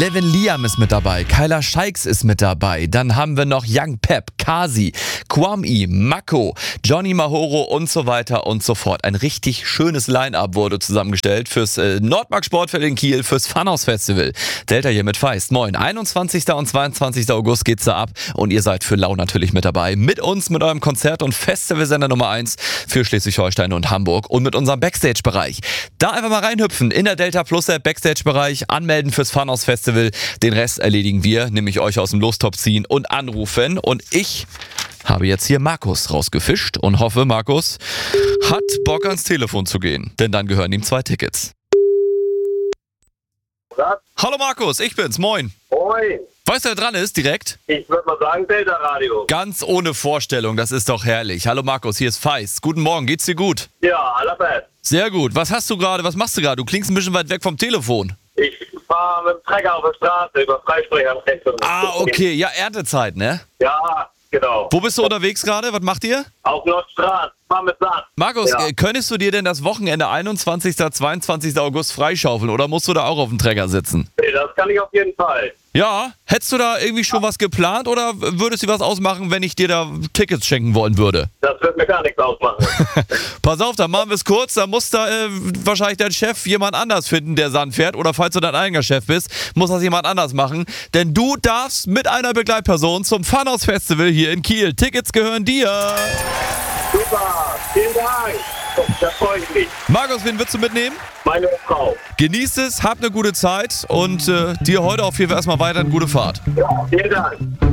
Levin Liam ist mit dabei, Kyla Scheiks ist mit dabei, dann haben wir noch Young Pep, Kasi, Kwame, Mako, Johnny Mahoro und so weiter und so fort. Ein richtig schönes Line-Up wurde zusammengestellt fürs Nordmark Sportfeld in Kiel, fürs Funhouse Festival. Delta hier mit Feist. Moin, 21. und 22. August geht's da ab und ihr seid für Lau natürlich mit dabei. Mit uns, mit eurem Konzert- und Festivalsender Nummer 1 für Schleswig-Holstein und Hamburg und mit unserem Backstage-Bereich. Da einfach mal reinhüpfen in der Delta Plus App Backstage-Bereich, anmelden fürs Funhouse Festival. Den Rest erledigen wir, nämlich euch aus dem Lostopf ziehen und anrufen. Und ich habe jetzt hier Markus rausgefischt und hoffe, Markus hat Bock ans Telefon zu gehen, denn dann gehören ihm 2 Tickets. Was? Hallo Markus, ich bin's, moin. Moin. Weißt du, wer dran ist direkt? Ich würde mal sagen, Delta Radio. Ganz ohne Vorstellung, das ist doch herrlich. Hallo Markus, hier ist Feist. Guten Morgen, geht's dir gut? Ja, allerbest. Sehr gut. Was machst du gerade? Du klingst ein bisschen weit weg vom Telefon. Ich fahre mit dem Trecker auf der Straße über Freisprecher. Ah, okay. Ja, Erntezeit, ne? Ja, genau. Wo bist du unterwegs gerade? Was macht ihr? Auf Nordstraße. Fahr mit Sand. Markus, Ja. Könntest du dir denn das Wochenende 21. 22. August freischaufeln oder musst du da auch auf dem Trecker sitzen? Nee, das kann ich auf jeden Fall. Ja, hättest du da irgendwie schon was geplant oder würde es dir was ausmachen, wenn ich dir da Tickets schenken wollen würde? Das wird mir gar nichts ausmachen. Pass auf, dann machen wir es kurz. Da muss da wahrscheinlich dein Chef jemand anders finden, der Sand fährt. Oder falls du dein eigener Chef bist, muss das jemand anders machen. Denn du darfst mit einer Begleitperson zum Funhouse Festival hier in Kiel. Tickets gehören dir. Super. Vielen Dank. Da freue ich mich. Markus, wen willst du mitnehmen? Meine Frau. Genießt es, habt eine gute Zeit und dir heute auf jeden Fall erstmal weiter eine gute Fahrt. Ja, vielen Dank.